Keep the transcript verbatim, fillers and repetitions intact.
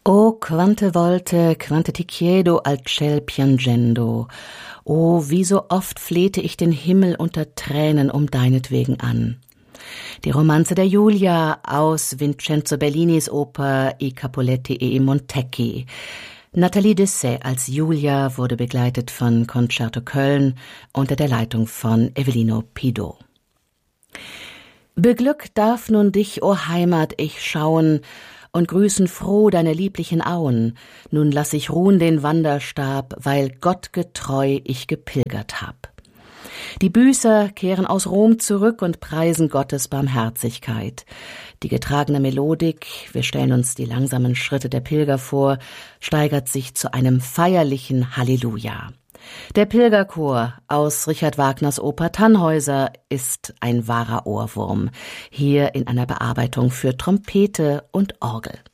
O quante volte, quante ti chiedo al ciel piangendo, o wie so oft flehte ich den Himmel unter Tränen um deinetwegen an. Die Romanze der Julia aus Vincenzo Bellinis Oper I Capuletti e i Montecchi. Nathalie Dessay als Julia wurde begleitet von Concerto Köln unter der Leitung von Evelino Pido. Beglückt darf nun dich, o Heimat, ich schauen und grüßen froh deine lieblichen Auen. Nun lass ich ruhen den Wanderstab, weil Gott getreu ich gepilgert hab. Die Büßer kehren aus Rom zurück und preisen Gottes Barmherzigkeit. Die getragene Melodik, wir stellen uns die langsamen Schritte der Pilger vor, steigert sich zu einem feierlichen Halleluja. Der Pilgerchor aus Richard Wagners Oper Tannhäuser ist ein wahrer Ohrwurm, hier in einer Bearbeitung für Trompete und Orgel.